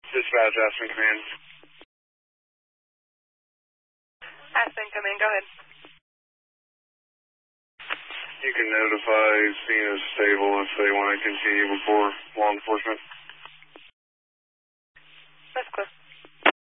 Dispatch, Aspen Command. Aspen Command, go ahead. You can notify scene is stable if they want to continue before